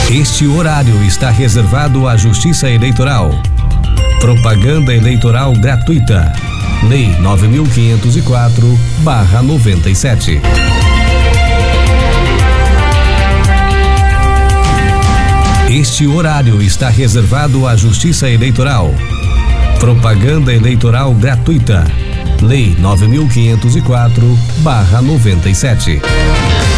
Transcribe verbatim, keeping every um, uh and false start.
Este horário está reservado à Justiça Eleitoral. Propaganda eleitoral gratuita. Lei nove mil quinhentos e quatro barra noventa e sete. Este horário está reservado à Justiça Eleitoral. Propaganda eleitoral gratuita. Lei nove mil quinhentos e quatro barra noventa e sete.